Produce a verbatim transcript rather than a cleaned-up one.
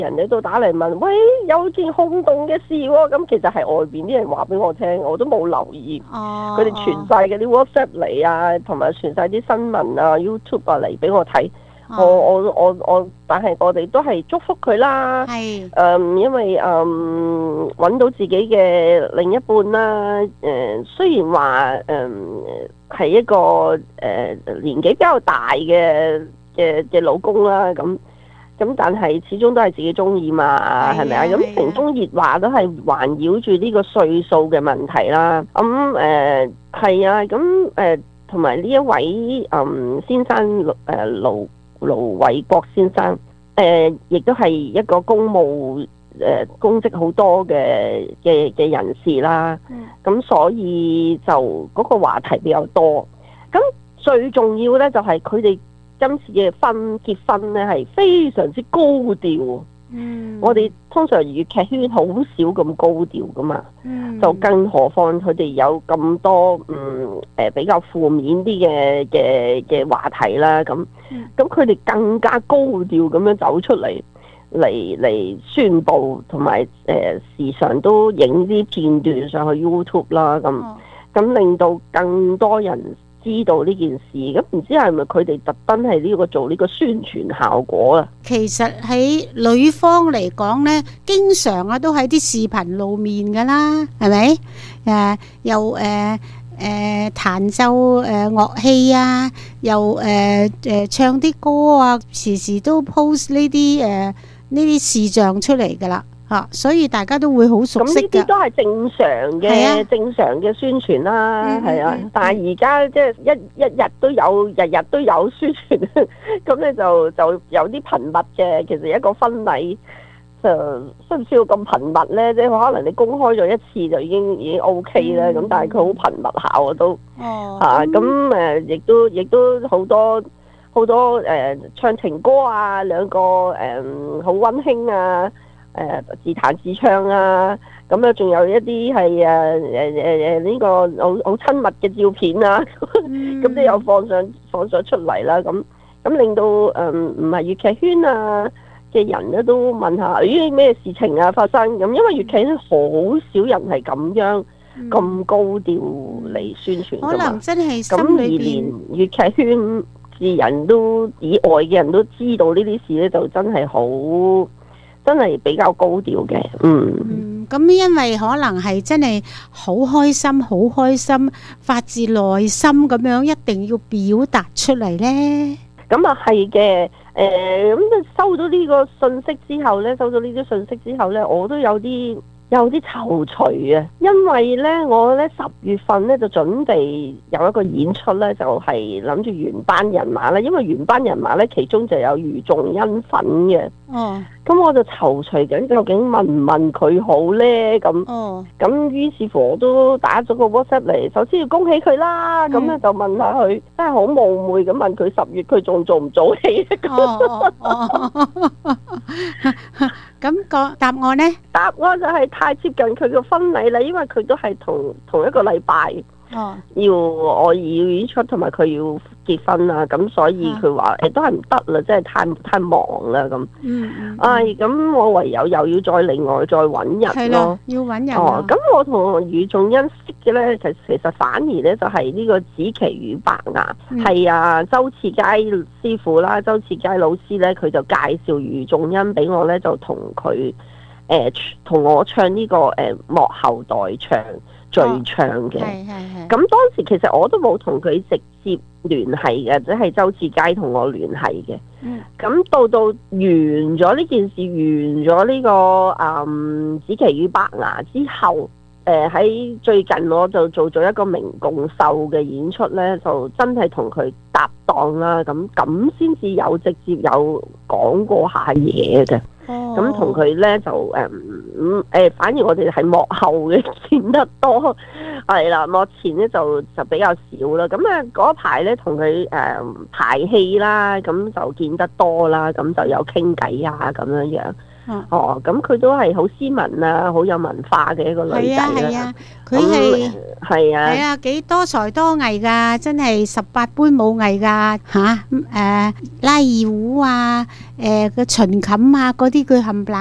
人哋都打嚟問，喂，有件轟動嘅事喎、哦，咁其實係外邊啲人話俾我聽，我都冇留意。 哦， 佢哋傳晒嗰啲 WhatsApp 嚟啊，同埋傳晒啲新聞啊、YouTube 啊嚟俾我睇。 哦我我我我，但係我哋都係祝福佢啦。 係誒、嗯，因為誒揾、嗯、到自己嘅另一半啦。誒、呃，雖然話誒係一個誒、呃、年紀比較大嘅嘅嘅老公啦，咁咁但係始終都係自己中意嘛，係咪啊？咁城中熱話都係環繞住呢個歲數嘅問題啦。咁誒係啊，咁誒同埋呢一位嗯先生誒盧盧偉國先生，誒、呃、亦都係一個公務誒、呃、公職好多嘅嘅嘅人士啦。咁、嗯、所以就嗰個話題比較多。咁最重要咧就係佢哋今次嘅婚結婚咧係非常之高調。嗯，我哋通常粵劇圈好少咁高調噶嘛，嗯、就更何況佢哋有咁多嗯誒、呃、比較負面啲嘅嘅嘅話題啦，咁咁佢哋更加高調咁樣走出嚟嚟嚟宣佈，同埋誒時常都影啲片段上去 YouTube 啦，咁咁、哦、令到更多人知道呢件事。咁唔知係咪佢哋特登係呢個做呢個宣傳效果啊？ 其實喺女方嚟講呢，經常啊都喺啲視頻露面噶啦，係咪？誒又誒誒彈奏誒樂器啊，又誒誒唱啲歌啊，時時都 post 呢啲誒呢啲視像出嚟噶啦。啊、所以大家都會好熟悉㗎。咁呢啲都係正常嘅，啊、正常嘅宣傳啦，係、嗯、啊。嗯、但係而家即係一一日都有，日日都有宣傳，咁咧就就有啲頻密嘅。其實一個婚禮就需唔需要咁頻密咧？即係可能你公開咗一次就已經已經 OK 啦。咁、嗯、但係佢好頻密下我都哦嚇。咁誒亦都亦都好多好多誒、呃、唱情歌啊，兩個誒好溫馨啊。誒、呃、自彈自唱啊，咁啊仲有一啲係誒誒誒誒呢個好好親密嘅照片啊，咁都有放上放上出嚟啦，咁咁令到誒唔係粵劇圈啊嘅人咧都問下，咦咩事情啊發生咁？因為粵劇圈好少人係咁樣咁、嗯、高調嚟宣傳㗎嘛， 可能真係咁而連粵劇圈嘅人都以外嘅人都知道呢啲事咧，就真係好。真係比較高調嘅，嗯。 咁、嗯、因為可能係真係好開心，好開心，發自內心咁樣，一定要表達出嚟呢。 咁啊係嘅，誒、呃，咁就收到呢個信息之後呢，收到呢啲信息之後呢，我都有啲有啲躊躇啊，因為呢，我呢十月份呢就準備有一個演出呢，就係諗住原班人馬啦，因為原班人馬呢，其中就有余仲恩份嘅。哦。咁我就躊躇緊，究竟問唔問佢好呢？咁，咁於、哦、是乎我都打咗個 WhatsApp 嚟，首先要恭喜佢啦。咁咧、嗯、就問下佢，真係好冒昧咁問佢十月佢仲做唔做戲？ 哦哦咁個答案呢？ 答案就係太接近佢個婚禮啦，因為佢都係同同一個禮拜。哦，要我要演出同埋佢要結婚啊，咁所以佢話誒都係唔得啦，即係太太忙啦咁。嗯嗯。唉，咁我唯有又要再另外再揾人咯。 要揾人。 哦，咁我同余仲恩識嘅咧，其其實反而咧就係呢個紫棋與白牙，係、嗯、啊，周次佳師傅啦，周次佳老師咧，佢就介紹余仲恩俾我咧，就同佢誒同我唱呢、這個誒、呃、幕後代唱。序唱嘅，咁、哦、當時其實我都冇同佢直接聯繫嘅，即係周志佳同我聯繫嘅。咁、嗯、到到完咗呢件事，完咗呢、這個誒、嗯、紫棋與白牙之後，誒、呃、喺最近我就做咗一個明共秀嘅演出咧，就真係同佢搭檔啦，咁咁先至有直接有講過下嘢嘅。咁同佢咧就誒誒、呃，反而我哋係幕後嘅見得多，係啦，幕前咧就就比較少啦。咁啊嗰排咧同佢誒排戲啦，咁就見得多啦，咁就有傾偈啊咁樣樣。 啊哦，咁佢都係好斯文啊，好有文化嘅一個女係仔啊係啊啦。， 佢係係啊， 係啊幾多才多藝㗎，真係十八般武藝㗎嚇。誒拉二胡啊，誒個秦琴啊嗰啲佢冚唪唥